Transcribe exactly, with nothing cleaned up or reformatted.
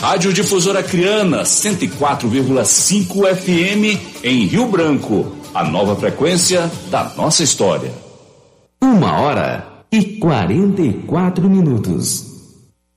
Rádio Difusora Acreana, cento e quatro vírgula cinco F M em Rio Branco. A nova frequência da nossa história. Uma hora e quarenta e quatro minutos.